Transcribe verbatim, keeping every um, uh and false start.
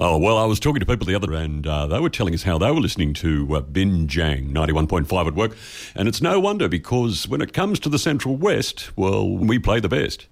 Oh, well, I was talking to people the other and uh, they were telling us how they were listening to uh, Binjang ninety-one point five at work. And it's no wonder because when it comes to the Central West, well, we play the best.